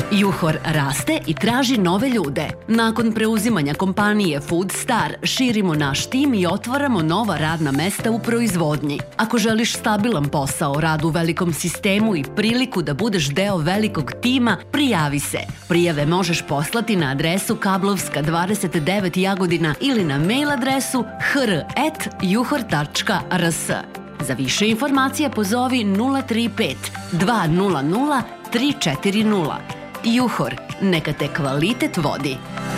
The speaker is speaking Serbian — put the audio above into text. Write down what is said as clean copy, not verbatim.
Juhor raste i traži nove ljude. Nakon preuzimanja kompanije Food Star širimo naš tim i otvaramo nova radna mesta u proizvodnji. Ako želiš stabilan posao, rad u velikom sistemu i priliku da budeš deo velikog tima, prijavi se. Prijave možeš poslati na adresu Kablovska 29 Jagodina ili na mail adresu hr@juhor.rs. Za više informacija pozovi 035 200 340. Juhor, neka te kvalitet vodi.